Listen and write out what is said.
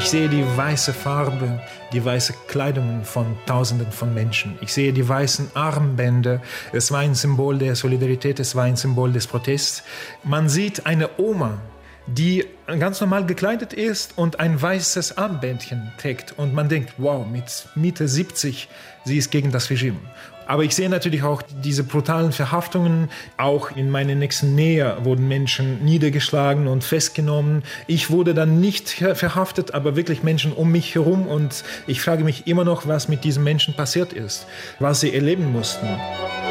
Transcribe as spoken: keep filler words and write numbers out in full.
Ich sehe die weiße Farbe, die weiße Kleidung von Tausenden von Menschen. Ich sehe die weißen Armbänder. Es war ein Symbol der Solidarität, es war ein Symbol des Protests. Man sieht eine Oma, die ganz normal gekleidet ist und ein weißes Armbändchen trägt. Und man denkt, wow, mit Mitte siebzig, sie ist gegen das Regime. Aber ich sehe natürlich auch diese brutalen Verhaftungen. Auch in meiner nächsten Nähe wurden Menschen niedergeschlagen und festgenommen. Ich wurde dann nicht verhaftet, aber wirklich Menschen um mich herum. Und ich frage mich immer noch, was mit diesen Menschen passiert ist, was sie erleben mussten.